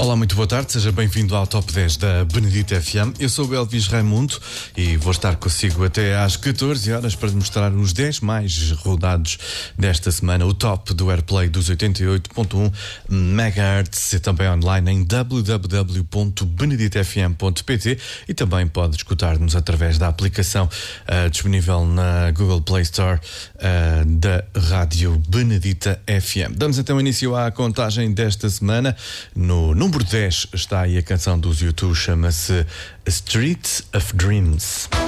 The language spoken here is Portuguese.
Olá, muito boa tarde, seja bem-vindo ao Top 10 da Benedita FM. Eu sou o Elvis Raimundo e vou estar consigo até às 14 horas para mostrar os 10 mais rodados desta semana, o top do Airplay dos 88.1 MHz e também online em www.beneditafm.pt e também pode escutar-nos através da aplicação disponível na Google Play Store da Rádio Benedita FM. Damos então início à contagem desta semana. No número 10 está aí a canção dos U2, chama-se Street of Dreams.